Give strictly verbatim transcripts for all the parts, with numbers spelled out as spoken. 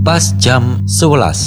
pas jam sebelas.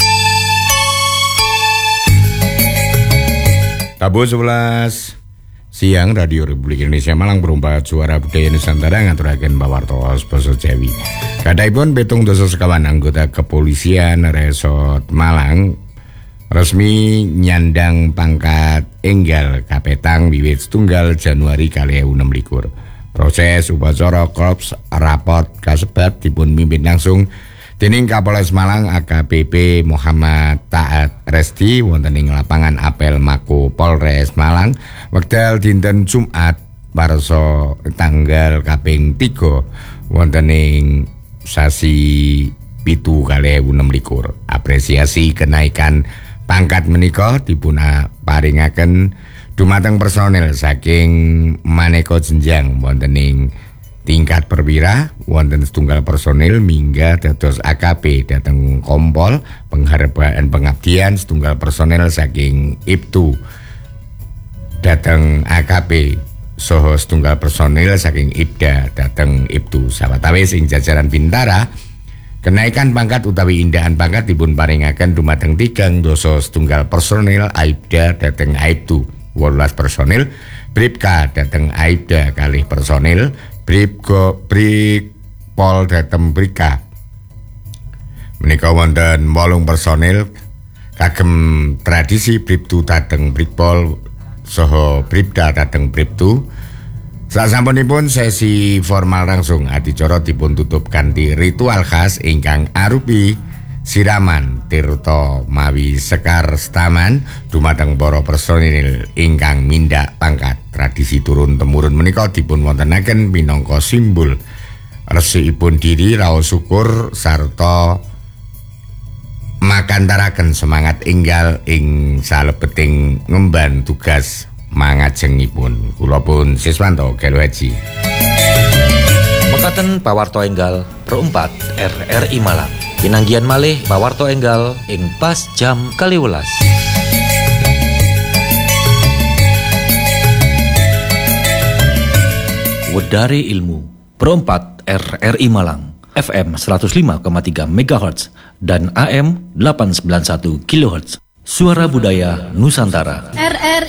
Tabu sebelas siang Radio Republik Indonesia Malang berumpat suara budaya Nusantara ngaturaken pawartos basa Jawi. Kadaipun pitung dasa sekawan anggota kepolisian Resort Malang resmi nyandang pangkat enggal kapetang wiwit setunggal Januari kalih ewu enem likur. Proses upacara korps raport kasebat dipun mimpin langsung dening Kapolres Malang A K B P Muhammad Taat Resti wonten ing lapangan apel Mako Polres Malang wekdal dinten Jumat warsa tanggal kaping tiga wonten ing sasi pitu kalih ewu enem likur. Apresiasi kenaikan pangkat menika dipun paringaken dumateng personel saking maneka jenjang wonten ing tingkat perwira wonten setunggal personil mingga dados A K P dhateng Kompol penghargaan pengabdian setunggal personel saking I P T U dhateng A K P saha setunggal personil saking I P D A dhateng I P T U sawetawis ing jajaran Bintara. Kenaikan pangkat utawi indahan pangkat dipun paringaken dumateng tigang dasa setunggal personil A I P D A dhateng A I P T U, wolulas personil Bribka dhateng A I P D A kalih personil Bribgo Brigpol dhateng Brika. Menika wonten wolung personil kagem tradisi Bribtu dhateng Brigpol saha Bribda dhateng Bribtu. Sasampunipun sesi formal langsung adicara dipun tutup kanthi ritual khas ingkang arupi siraman tirta mawi sekar staman dumateng para personil ingkang mindhak pangkat. Tradisi turun temurun menika dipun wontenaken minangka simbol resikipun diri, raos syukur sarta makantaraken semangat enggal ing salebeting ngemban tugas mangajengipun. Kula pun Siswanto Gelo Haji. Mekaten pawarto enggal perempat R R I Malang. Pinanggihan malih pawarto enggal ing pas jam kaliwelas. Wedari Ilmu perempat R R I Malang F M seratus lima koma tiga megahertz dan A M delapan ratus sembilan puluh satu kilohertz. Suara Budaya Nusantara. R R